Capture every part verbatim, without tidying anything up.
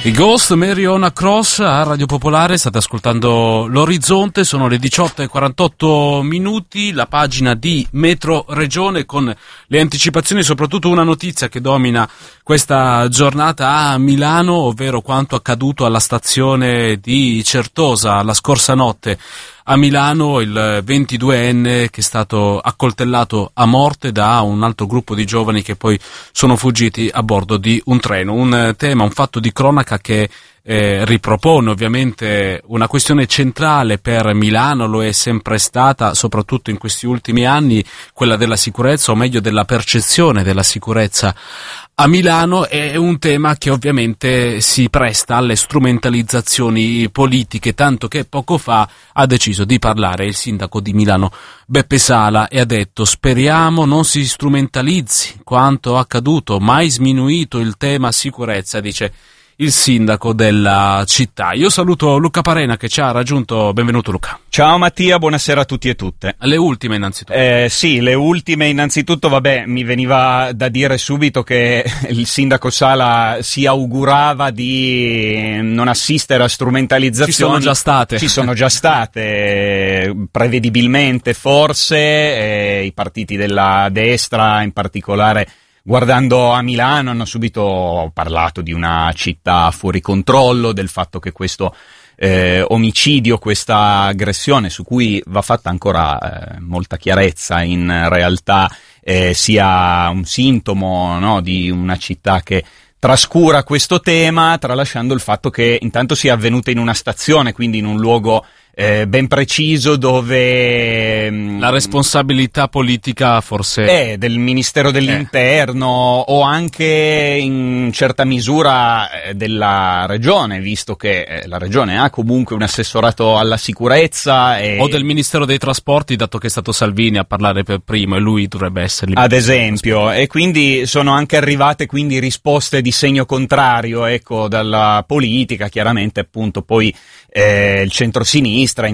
I Ghost, Marion Cross a Radio Popolare, state ascoltando l'Orizzonte, sono le diciotto e quarantotto minuti, la pagina di Metro Regione con le anticipazioni, soprattutto una notizia che domina questa giornata a Milano, ovvero quanto accaduto alla stazione di Certosa la scorsa notte. A Milano il ventiduenne che è stato accoltellato a morte da un altro gruppo di giovani che poi sono fuggiti a bordo di un treno. Un tema, un fatto di cronaca che eh, ripropone ovviamente una questione centrale per Milano, lo è sempre stata, soprattutto in questi ultimi anni, quella della sicurezza, o meglio della percezione della sicurezza a Milano. È un tema che ovviamente si presta alle strumentalizzazioni politiche, tanto che poco fa ha deciso di parlare il sindaco di Milano Beppe Sala e ha detto: speriamo non si strumentalizzi quanto accaduto, mai sminuito il tema sicurezza, dice il sindaco della città. Io saluto Luca Parena che ci ha raggiunto. Benvenuto Luca. Ciao Mattia, buonasera a tutti e tutte. Le ultime innanzitutto. Eh, sì, le ultime innanzitutto, vabbè, mi veniva da dire subito che il sindaco Sala si augurava di non assistere a strumentalizzazioni. Ci sono già state. Ci sono già state, prevedibilmente forse, eh, i partiti della destra in particolare, guardando a Milano, hanno subito parlato di una città fuori controllo, del fatto che questo eh, omicidio, questa aggressione, su cui va fatta ancora eh, molta chiarezza, in realtà eh, sia un sintomo, no, di una città che trascura questo tema, tralasciando il fatto che intanto sia avvenuta in una stazione, quindi in un luogo Eh, ben preciso, dove mh, la responsabilità politica forse è del Ministero dell'Interno, eh. o anche in certa misura eh, della Regione, visto che eh, la Regione ha comunque un assessorato alla sicurezza, e o del Ministero dei Trasporti, dato che è stato Salvini a parlare per primo e lui dovrebbe essere ad esempio, e quindi sono anche arrivate quindi risposte di segno contrario, ecco, dalla politica. Chiaramente appunto poi eh, il centrosinistra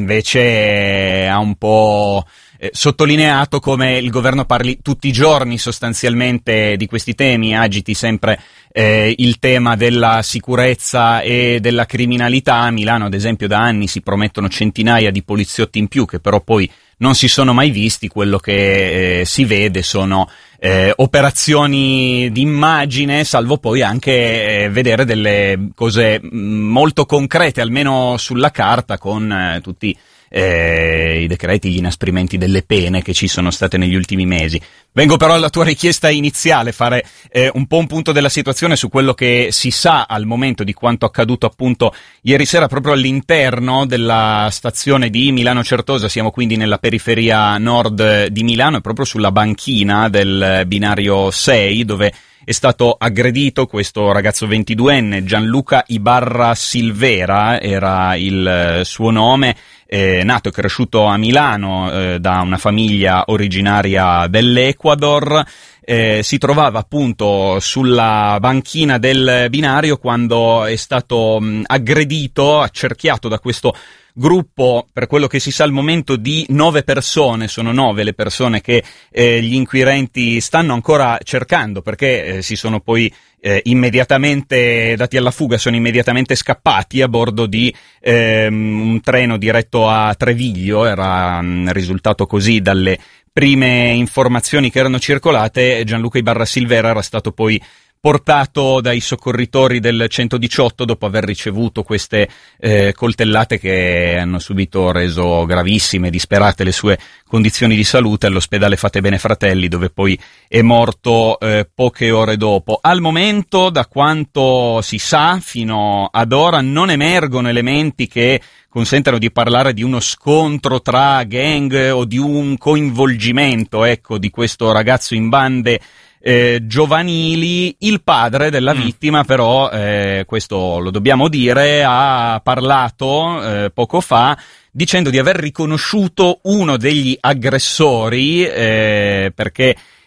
invece ha un po' eh, sottolineato come il governo parli tutti i giorni sostanzialmente di questi temi, agiti sempre eh, il tema della sicurezza e della criminalità. A Milano, ad esempio, da anni si promettono centinaia di poliziotti in più che però poi non si sono mai visti. Quello che eh, si vede sono eh, operazioni d'immagine, salvo poi anche eh, vedere delle cose mh, molto concrete, almeno sulla carta, con eh, tutti eh, i decreti, gli inasprimenti delle pene che ci sono state negli ultimi mesi. Vengo però alla tua richiesta iniziale, fare eh, un po' un punto della situazione su quello che si sa al momento di quanto accaduto appunto ieri sera proprio all'interno della stazione di Milano Certosa. Siamo quindi nella periferia nord di Milano e proprio sulla banchina del binario sei, dove è stato aggredito questo ragazzo ventiduenne, Gianluca Ibarra Silvera era il suo nome, eh, nato e cresciuto a Milano eh, da una famiglia originaria dell'Ecuador. Eh, si trovava appunto sulla banchina del binario quando è stato mh, aggredito, accerchiato da questo gruppo, per quello che si sa al momento, di nove persone. Sono nove le persone che eh, gli inquirenti stanno ancora cercando, perché eh, si sono poi eh, immediatamente dati alla fuga, sono immediatamente scappati a bordo di ehm, un treno diretto a Treviglio. Era mh, risultato così dalle prime informazioni che erano circolate. Gianluca Ibarra Silvera era stato poi portato dai soccorritori del centodiciotto dopo aver ricevuto queste eh, coltellate che hanno subito reso gravissime e disperate le sue condizioni di salute all'ospedale Fatebenefratelli, Fratelli, dove poi è morto eh, poche ore dopo. Al momento, da quanto si sa fino ad ora, non emergono elementi che consentano di parlare di uno scontro tra gang o di un coinvolgimento, ecco, di questo ragazzo in bande Eh, giovanili. Il padre della mm. vittima però, eh, questo lo dobbiamo dire, ha parlato eh, poco fa dicendo di aver riconosciuto uno degli aggressori, eh, perché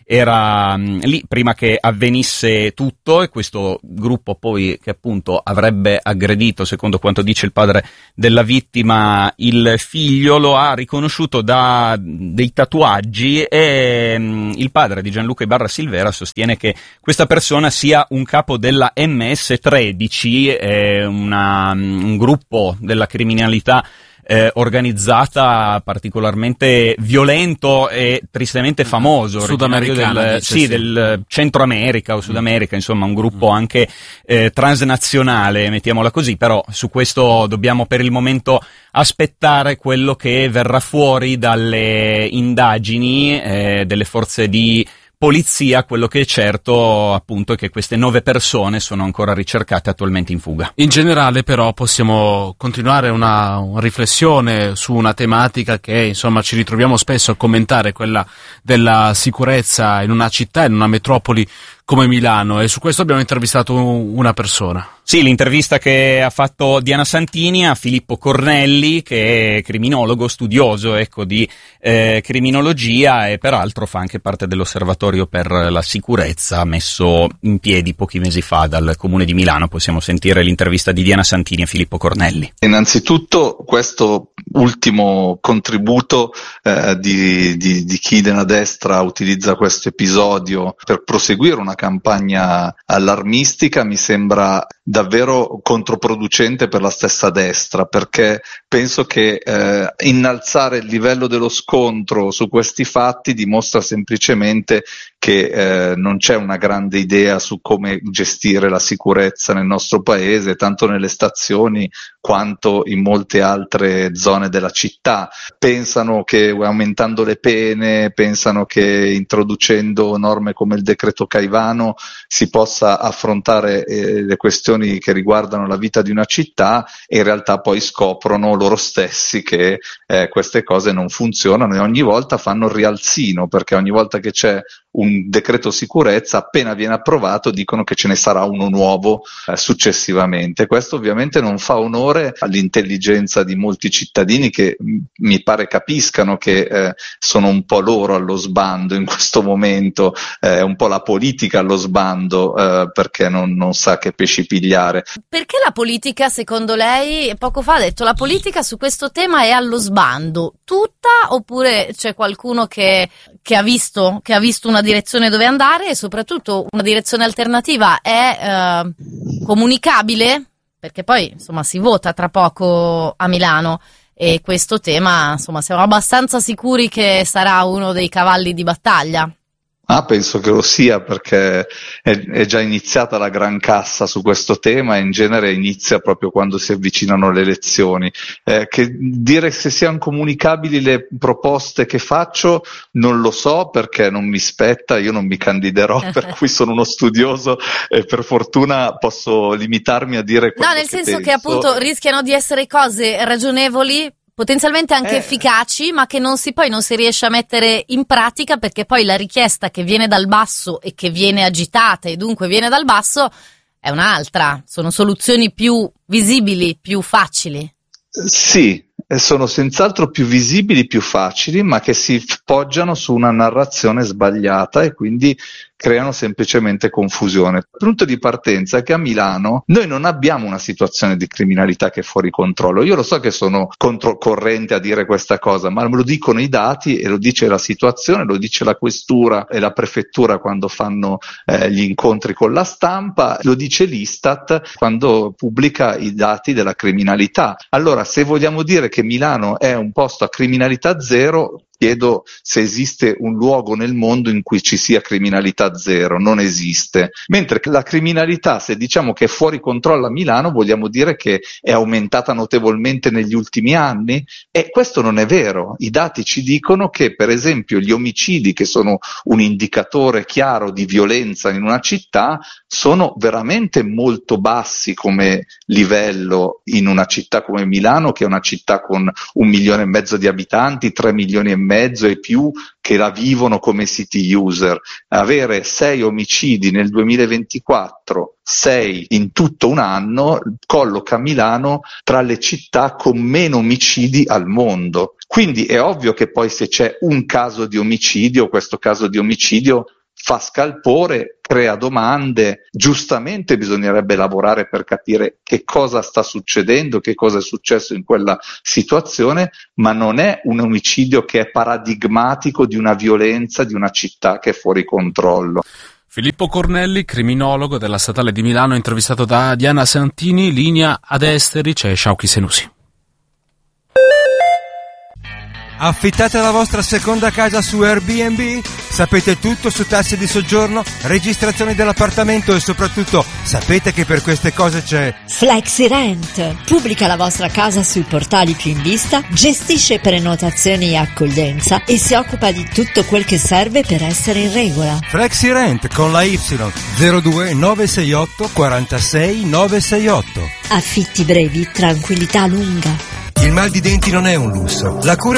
era mh, lì prima che avvenisse tutto, e questo gruppo poi che appunto avrebbe aggredito, secondo quanto dice il padre della vittima, il figlio, lo ha riconosciuto da dei tatuaggi, e mh, il padre di Gianluca Ibarra Silvera sostiene che questa persona sia un capo della M S tredici, eh, una, un gruppo della criminalità Eh, organizzata particolarmente violento e tristemente famoso, sudamericano del, dice, sì, sì. del Centro America o Sud America, insomma un gruppo anche eh, transnazionale, mettiamola così, però su questo dobbiamo per il momento aspettare quello che verrà fuori dalle indagini eh, delle forze di polizia. Quello che è certo appunto è che queste nove persone sono ancora ricercate, attualmente in fuga. In generale però possiamo continuare una, una riflessione su una tematica che insomma ci ritroviamo spesso a commentare, quella della sicurezza in una città, in una metropoli come Milano, e su questo abbiamo intervistato una persona. Sì, l'intervista che ha fatto Diana Santini a Filippo Cornelli, che è criminologo, studioso ecco di eh, criminologia, e peraltro fa anche parte dell'osservatorio per la sicurezza messo in piedi pochi mesi fa dal Comune di Milano. Possiamo sentire l'intervista di Diana Santini a Filippo Cornelli. Innanzitutto questo ultimo contributo eh, di, di, di chi nella destra utilizza questo episodio per proseguire una campagna allarmistica mi sembra davvero controproducente per la stessa destra, perché penso che eh, innalzare il livello dello scontro su questi fatti dimostra semplicemente che eh, non c'è una grande idea su come gestire la sicurezza nel nostro paese, tanto nelle stazioni quanto in molte altre zone della città. Pensano che aumentando le pene, pensano che introducendo norme come il decreto Caivano si possa affrontare eh, le questioni che riguardano la vita di una città, e in realtà poi scoprono loro stessi che eh, queste cose non funzionano, e ogni volta fanno il rialzino, perché ogni volta che c'è un decreto sicurezza, appena viene approvato dicono che ce ne sarà uno nuovo eh, successivamente. Questo ovviamente non fa onore all'intelligenza di molti cittadini che m- mi pare capiscano che eh, sono un po' loro allo sbando in questo momento, è eh, un po' la politica allo sbando eh, perché non, non sa che pesci pigliare. Perché la politica, secondo lei, poco fa ha detto, la politica su questo tema è allo sbando tutta, oppure c'è qualcuno che, che ha visto che ha visto una direzione dove andare, e soprattutto una direzione alternativa è eh, comunicabile? Perché poi insomma si vota tra poco a Milano, e questo tema insomma siamo abbastanza sicuri che sarà uno dei cavalli di battaglia. Ah, penso che lo sia, perché è, è già iniziata la gran cassa su questo tema, e in genere inizia proprio quando si avvicinano le elezioni. Eh, che dire se siano comunicabili le proposte che faccio non lo so, perché non mi spetta, io non mi candiderò, per cui sono uno studioso e per fortuna posso limitarmi a dire quello No, nel che senso penso. che appunto rischiano di essere cose ragionevoli, potenzialmente anche Eh. efficaci, ma che non si poi non si riesce a mettere in pratica, perché poi la richiesta che viene dal basso e che viene agitata e dunque viene dal basso è un'altra. Sono soluzioni più visibili, più facili. Sì, sono senz'altro più visibili, più facili, ma che si poggiano su una narrazione sbagliata e quindi creano semplicemente confusione. Il punto di partenza è che a Milano noi non abbiamo una situazione di criminalità che è fuori controllo. Io lo so che sono controcorrente a dire questa cosa, ma me lo dicono i dati, e lo dice la situazione, lo dice la questura e la prefettura quando fanno eh, gli incontri con la stampa, lo dice l'Istat quando pubblica i dati della criminalità. Allora, se vogliamo dire che Milano è un posto a criminalità zero, chiedo se esiste un luogo nel mondo in cui ci sia criminalità zero. Non esiste. Mentre la criminalità, se diciamo che è fuori controllo a Milano, vogliamo dire che è aumentata notevolmente negli ultimi anni? E questo non è vero. I dati ci dicono che, per esempio, gli omicidi, che sono un indicatore chiaro di violenza in una città, sono veramente molto bassi come livello in una città come Milano, che è una città con un milione e mezzo di abitanti, tre milioni e mezzo e più che la vivono come city user. Avere sei omicidi nel duemilaventiquattro, sei in tutto un anno, colloca Milano tra le città con meno omicidi al mondo. Quindi è ovvio che poi se c'è un caso di omicidio, questo caso di omicidio fa scalpore, crea domande, giustamente bisognerebbe lavorare per capire che cosa sta succedendo, che cosa è successo in quella situazione, ma non è un omicidio che è paradigmatico di una violenza di una città che è fuori controllo. Filippo Cornelli, criminologo della Statale di Milano, intervistato da Diana Santini. Linea ad Esteri, c'è Shauki Senusi. Affittate la vostra seconda casa su Airbnb? Sapete tutto su tasse di soggiorno, registrazioni dell'appartamento e soprattutto sapete che per queste cose c'è FlexiRent. Pubblica la vostra casa sui portali più in vista, gestisce prenotazioni e accoglienza e si occupa di tutto quel che serve per essere in regola. FlexiRent con la Y zero due nove sei otto quarantasei nove sei otto. Affitti brevi, tranquillità lunga. Il mal di denti non è un lusso. La cura